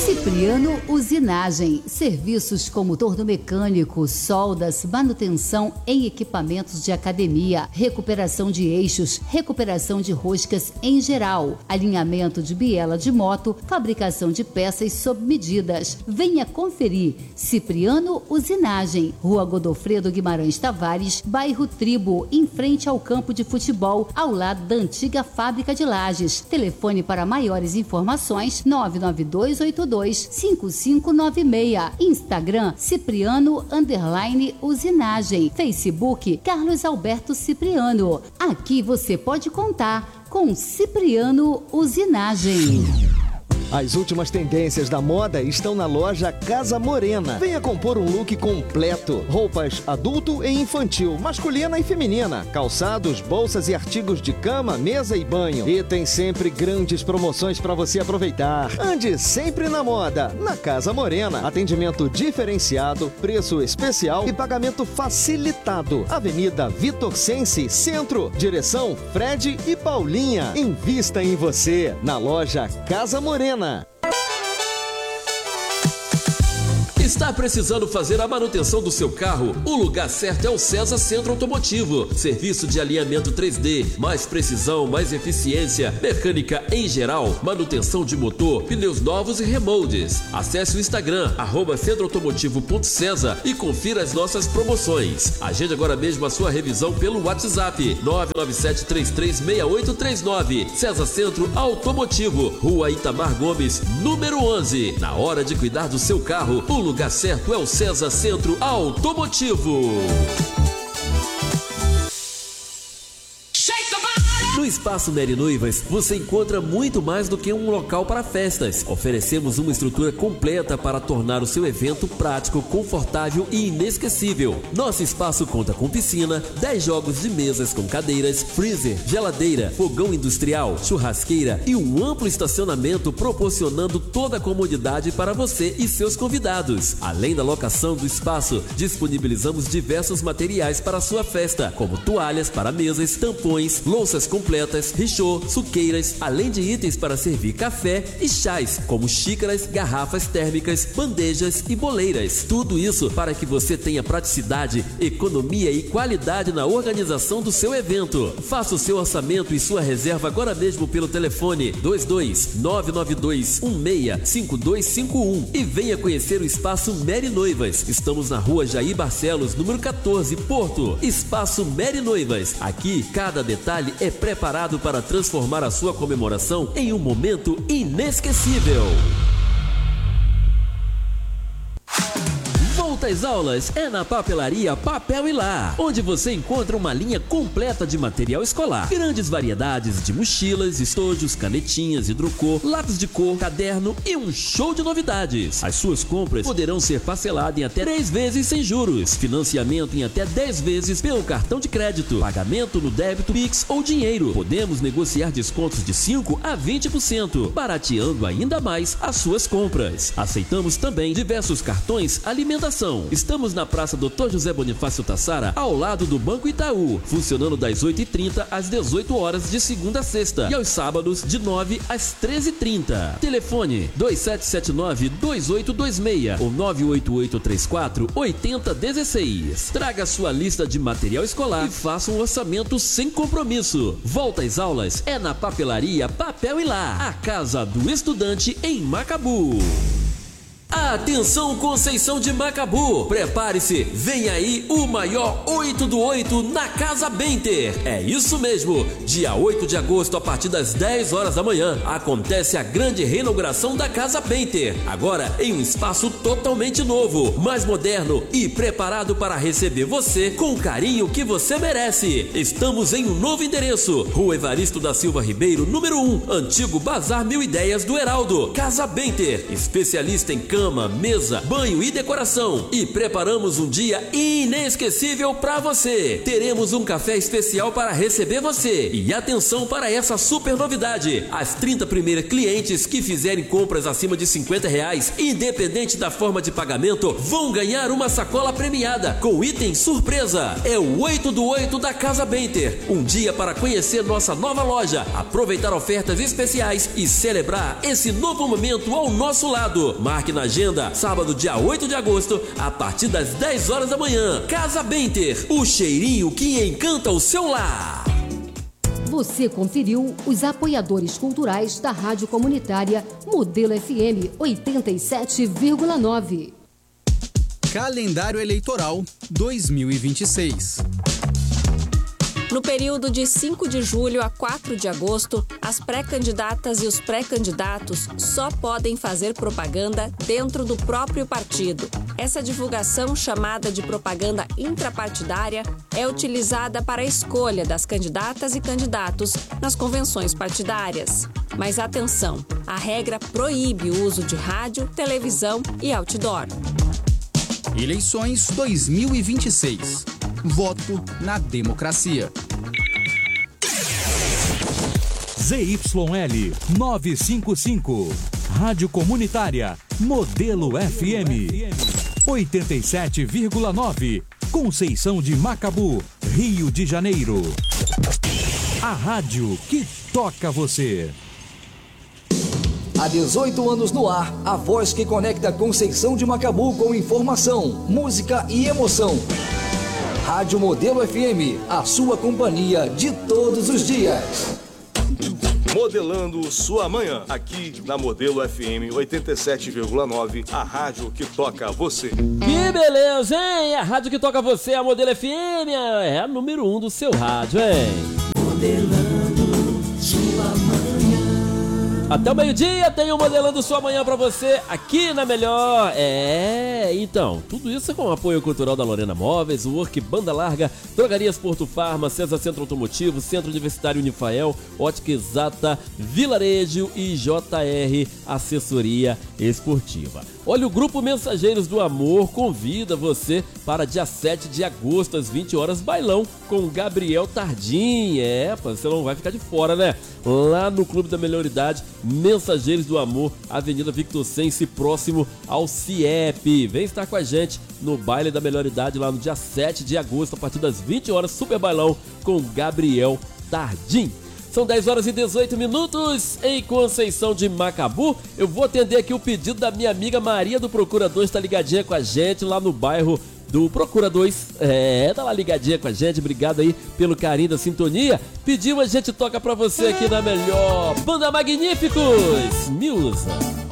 Cipriano Usinagem, serviços como torno mecânico, soldas, manutenção em equipamentos de academia, recuperação de eixos, recuperação de roscas em geral, alinhamento de biela de moto, fabricação de peças sob medidas. Venha conferir. Cipriano Usinagem, Rua Godofredo Guimarães Tavares, bairro Tribo, em frente ao campo de futebol, ao lado da antiga fábrica de lajes. Telefone para maiores informações 992825596. Instagram Cipriano_Usinagem. Facebook Carlos Alberto Cipriano. Aqui você pode contar com Cipriano Usinagem. As últimas tendências da moda estão na loja Casa Morena. Venha compor um look completo. Roupas adulto e infantil, masculina e feminina. Calçados, bolsas e artigos de cama, mesa e banho. E tem sempre grandes promoções para você aproveitar. Ande sempre na moda, na Casa Morena. Atendimento diferenciado, preço especial e pagamento facilitado. Avenida Vitor Sensi, Centro. Direção Fred e Paulinha. Invista em você, na loja Casa Morena. Está precisando fazer a manutenção do seu carro? O lugar certo é o César Centro Automotivo. Serviço de alinhamento 3D, mais precisão, mais eficiência, mecânica em geral, manutenção de motor, pneus novos e remoldes. Acesse o Instagram, @centroautomotivo.cesar e confira as nossas promoções. Agende agora mesmo a sua revisão pelo WhatsApp 997336839. César Centro Automotivo, Rua Itamar Gomes, número 11. Na hora de cuidar do seu carro, o lugar certo é o César Centro Automotivo. No Espaço Mary Noivas, você encontra muito mais do que um local para festas. Oferecemos uma estrutura completa para tornar o seu evento prático, confortável e inesquecível. Nosso espaço conta com piscina, 10 jogos de mesas com cadeiras, freezer, geladeira, fogão industrial, churrasqueira e um amplo estacionamento proporcionando toda a comodidade para você e seus convidados. Além da locação do espaço, disponibilizamos diversos materiais para a sua festa, como toalhas para mesas, tampões, louças completas, richô, suqueiras, além de itens para servir café e chás, como xícaras, garrafas térmicas, bandejas e boleiras. Tudo isso para que você tenha praticidade, economia e qualidade na organização do seu evento. Faça o seu orçamento e sua reserva agora mesmo pelo telefone 22-992-165251 e venha conhecer o Espaço Mary Noivas. Estamos na Rua Jair Barcelos, número 14, Porto. Espaço Mary Noivas. Aqui, cada detalhe é preparado para transformar a sua comemoração em um momento inesquecível. Volta às aulas é na Papelaria Papel e Lá, onde você encontra uma linha completa de material escolar. Grandes variedades de mochilas, estojos, canetinhas, hidrocor, lápis de cor, caderno e um show de novidades. As suas compras poderão ser parceladas em até 3 vezes sem juros, financiamento em até 10 vezes pelo cartão de crédito, pagamento no débito, Pix ou dinheiro. Podemos negociar descontos de 5% a 20%, barateando ainda mais as suas compras. Aceitamos também diversos cartões alimentação. Estamos na Praça Dr. José Bonifácio Tassara, ao lado do Banco Itaú, funcionando das 8h30 às 18 horas de segunda a sexta e aos sábados de 9 às 13h30. Telefone 2779-2826 ou 98834-8016. Traga sua lista de material escolar e faça um orçamento sem compromisso. Volta às aulas é na Papelaria Papel e Lá, a casa do estudante em Macabu. Atenção, Conceição de Macabu, prepare-se, vem aí o maior 8 do 8 na Casa Benter. É isso mesmo, dia 8 de agosto a partir das 10 horas da manhã acontece a grande reinauguração da Casa Benter, agora em um espaço totalmente novo, mais moderno e preparado para receber você com o carinho que você merece. Estamos em um novo endereço, Rua Evaristo da Silva Ribeiro, número 1, antigo Bazar Mil Ideias do Heraldo. Casa Benter, especialista em cama, cama, mesa, banho e decoração. E preparamos um dia inesquecível para você. Teremos um café especial para receber você. E atenção para essa super novidade. As 30 primeiras clientes que fizerem compras acima de R$50, independente da forma de pagamento, vão ganhar uma sacola premiada com item surpresa. É o 8 do 8 da Casa Benter. Um dia para conhecer nossa nova loja, aproveitar ofertas especiais e celebrar esse novo momento ao nosso lado. Marque na agenda, sábado, dia 8 de agosto, a partir das 10 horas da manhã. Casa Benter, o cheirinho que encanta o seu lar. Você conferiu os apoiadores culturais da Rádio Comunitária Modelo FM 87,9. Calendário Eleitoral 2026. No período de 5 de julho a 4 de agosto, as pré-candidatas e os pré-candidatos só podem fazer propaganda dentro do próprio partido. Essa divulgação, chamada de propaganda intrapartidária, é utilizada para a escolha das candidatas e candidatos nas convenções partidárias. Mas atenção, a regra proíbe o uso de rádio, televisão e outdoor. Eleições 2026. Voto na democracia. ZYL 955. Rádio Comunitária Modelo FM 87,9. Conceição de Macabu, Rio de Janeiro. A rádio que toca você. Há 18 anos no ar, a voz que conecta Conceição de Macabu com informação, música e emoção. Rádio Modelo FM, a sua companhia de todos os dias. Modelando sua manhã, aqui na Modelo FM 87,9, a rádio que toca você. Que beleza, hein? A rádio que toca você, a Modelo FM, é a número 1 do seu rádio, hein? Modelando sua manhã. Até o meio-dia tem um Modelando Sua Manhã pra você aqui na Melhor. Então, tudo isso com o apoio cultural da Lorena Móveis, Work, Banda Larga, Drogarias Porto Farma, César Centro Automotivo, Centro Universitário Unifael, Ótica Exata, Vilarejo e JR Assessoria Esportiva. Olha, o Grupo Mensageiros do Amor convida você para dia 7 de agosto, às 20 horas, bailão com Gabriel Tardim. Você não vai ficar de fora, né? Lá no Clube da Melhor Idade, Mensageiros do Amor, Avenida Victor Sense, próximo ao CIEP. Vem estar com a gente no baile da Melhor Idade lá no dia 7 de agosto, a partir das 20 horas, super bailão com Gabriel Tardim. São 10 horas e 18 minutos em Conceição de Macabu. Eu vou atender aqui o pedido da minha amiga Maria do Procura 2, tá ligadinha com a gente lá no bairro do Procura 2. Tá lá ligadinha com a gente, obrigado aí pelo carinho da sintonia. Pediu, a gente toca pra você aqui na Melhor. Banda Magníficos, Milza.